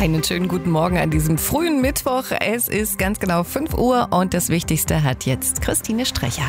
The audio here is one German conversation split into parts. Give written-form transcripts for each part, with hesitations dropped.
Einen schönen guten Morgen an diesem frühen Mittwoch. Es ist ganz genau 5 Uhr und das Wichtigste hat jetzt Christine Strecher.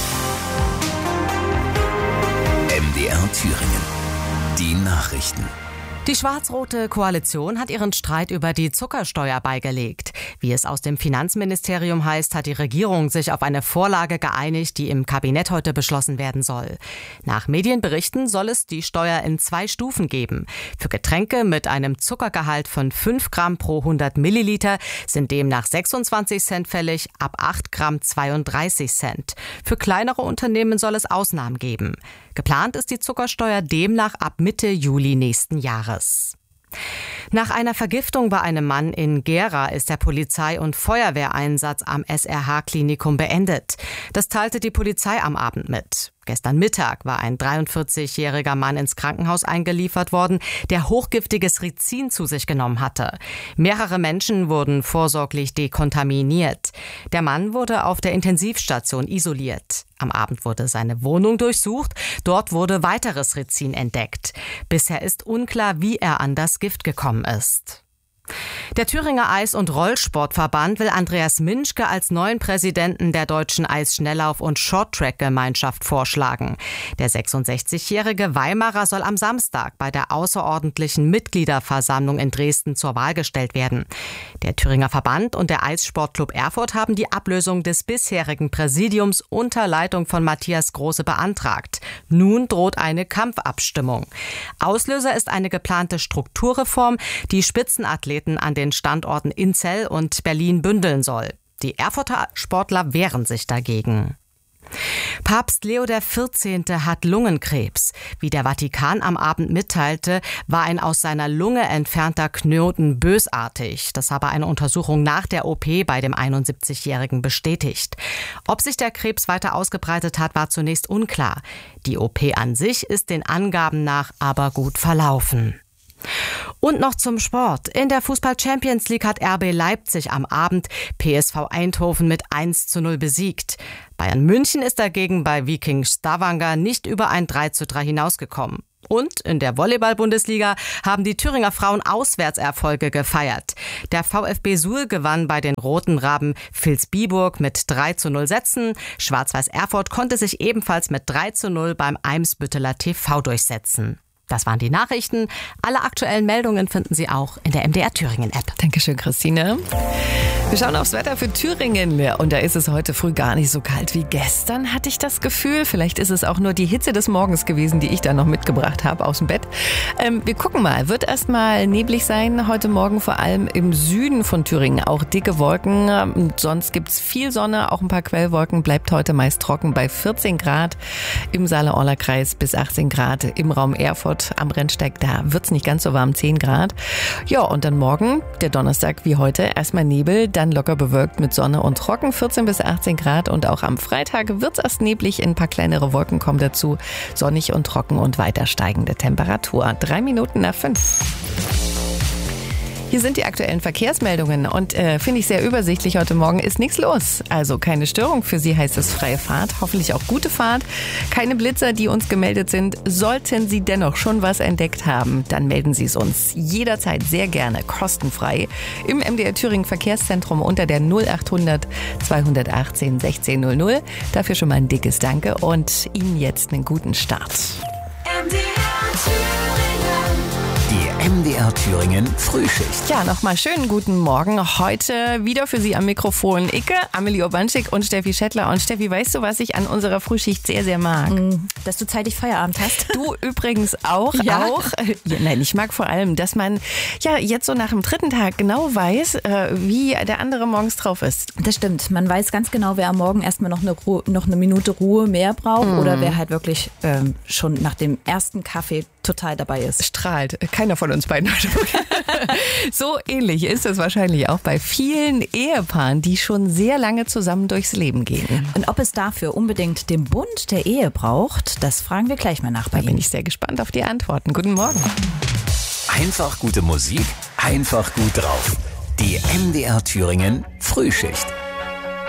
MDR Thüringen. Die Nachrichten. Die schwarz-rote Koalition hat ihren Streit über die Zuckersteuer beigelegt. Wie es aus dem Finanzministerium heißt, hat die Regierung sich auf eine Vorlage geeinigt, die im Kabinett heute beschlossen werden soll. Nach Medienberichten soll es die Steuer in 2 Stufen geben. Für Getränke mit einem Zuckergehalt von 5 Gramm pro 100 Milliliter sind demnach 26 Cent fällig, ab 8 Gramm 32 Cent. Für kleinere Unternehmen soll es Ausnahmen geben. Geplant ist die Zuckersteuer demnach ab Mitte Juli nächsten Jahres. Nach einer Vergiftung bei einem Mann in Gera ist der Polizei- und Feuerwehreinsatz am SRH-Klinikum beendet. Das teilte die Polizei am Abend mit. Gestern Mittag war ein 43-jähriger Mann ins Krankenhaus eingeliefert worden, der hochgiftiges Rizin zu sich genommen hatte. Mehrere Menschen wurden vorsorglich dekontaminiert. Der Mann wurde auf der Intensivstation isoliert. Am Abend wurde seine Wohnung durchsucht. Dort wurde weiteres Rizin entdeckt. Bisher ist unklar, wie er an das Gift gekommen ist. Der Thüringer Eis- und Rollsportverband will Andreas Minschke als neuen Präsidenten der Deutschen Eisschnelllauf- und Shorttrack-Gemeinschaft vorschlagen. Der 66-jährige Weimarer soll am Samstag bei der außerordentlichen Mitgliederversammlung in Dresden zur Wahl gestellt werden. Der Thüringer Verband und der Eissportclub Erfurt haben die Ablösung des bisherigen Präsidiums unter Leitung von Matthias Große beantragt. Nun droht eine Kampfabstimmung. Auslöser ist eine geplante Strukturreform, die Spitzenathleten an den Standorten Inzell und Berlin bündeln soll. Die Erfurter Sportler wehren sich dagegen. Papst Leo XIV. Hat Lungenkrebs. Wie der Vatikan am Abend mitteilte, war ein aus seiner Lunge entfernter Knoten bösartig. Das habe eine Untersuchung nach der OP bei dem 71-Jährigen bestätigt. Ob sich der Krebs weiter ausgebreitet hat, war zunächst unklar. Die OP an sich ist den Angaben nach aber gut verlaufen. Und noch zum Sport. In der Fußball-Champions League hat RB Leipzig am Abend PSV Eindhoven mit 1:0 besiegt. Bayern München ist dagegen bei Viking Stavanger nicht über ein 3:3 hinausgekommen. Und in der Volleyball-Bundesliga haben die Thüringer Frauen Auswärtserfolge gefeiert. Der VfB Suhl gewann bei den Roten Raben Vilsbiburg mit 3:0 Sätzen. Schwarz-Weiß Erfurt konnte sich ebenfalls mit 3:0 beim Eimsbütteler TV durchsetzen. Das waren die Nachrichten. Alle aktuellen Meldungen finden Sie auch in der MDR Thüringen App. Dankeschön, Christine. Wir schauen aufs Wetter für Thüringen und da ist es heute früh gar nicht so kalt wie gestern, hatte ich das Gefühl. Vielleicht ist es auch nur die Hitze des Morgens gewesen, die ich da noch mitgebracht habe aus dem Bett. Wir gucken mal. Wird erstmal neblig sein heute Morgen, vor allem im Süden von Thüringen. Auch dicke Wolken. Sonst gibt es viel Sonne, auch ein paar Quellwolken. Bleibt heute meist trocken bei 14 Grad im Saale-Orla-Kreis bis 18 Grad im Raum Erfurt. Am Rennsteig, da wird's nicht ganz so warm, 10 Grad. Ja, und dann morgen, der Donnerstag wie heute, erstmal Nebel, dann locker bewölkt mit Sonne und trocken, 14 bis 18 Grad. Und auch am Freitag wird's erst neblig, ein paar kleinere Wolken kommen dazu. Sonnig und trocken und weiter steigende Temperatur. 3 Minuten nach 5. Hier sind die aktuellen Verkehrsmeldungen und finde ich sehr übersichtlich. Heute Morgen ist nichts los. Also keine Störung. Für Sie heißt es freie Fahrt. Hoffentlich auch gute Fahrt. Keine Blitzer, die uns gemeldet sind. Sollten Sie dennoch schon was entdeckt haben, dann melden Sie es uns jederzeit sehr gerne kostenfrei im MDR Thüringen Verkehrszentrum unter der 0800 218 1600. Dafür schon mal ein dickes Danke und Ihnen jetzt einen guten Start. Die MDR Thüringen Frühschicht. Ja, nochmal schönen guten Morgen. Heute wieder für Sie am Mikrofon Icke, Amelie Urbanschik und Steffi Schettler. Und Steffi, weißt du, was ich an unserer Frühschicht sehr, sehr mag? Dass du zeitig Feierabend hast. Du übrigens auch. Ja. Ja, nein, ich mag vor allem, dass man ja jetzt so nach dem 3. Tag genau weiß, wie der andere morgens drauf ist. Das stimmt. Man weiß ganz genau, wer am Morgen erstmal noch eine Minute Ruhe mehr braucht oder wer halt wirklich schon nach dem ersten Kaffee total dabei ist. Strahlt. Keiner von uns beiden. So ähnlich ist es wahrscheinlich auch bei vielen Ehepaaren, die schon sehr lange zusammen durchs Leben gehen. Und ob es dafür unbedingt den Bund der Ehe braucht, das fragen wir gleich mal nach bei Da bin Ihnen. ich sehr gespannt auf die Antworten. Guten Morgen. Einfach gute Musik, einfach gut drauf. Die MDR Thüringen Frühschicht.